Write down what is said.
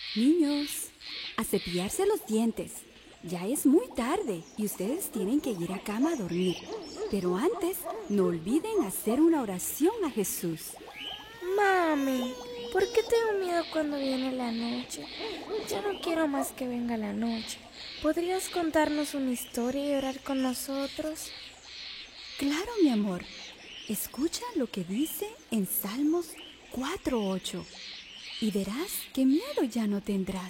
Niños, a cepillarse los dientes. Ya es muy tarde y ustedes tienen que ir a cama a dormir. Pero antes, no olviden hacer una oración a Jesús. Mami, ¿por qué tengo miedo cuando viene la noche? Ya no quiero más que venga la noche. ¿Podrías contarnos una historia y orar con nosotros? Claro, mi amor. Escucha lo que dice en Salmos 4:8 y verás que miedo ya no tendrás.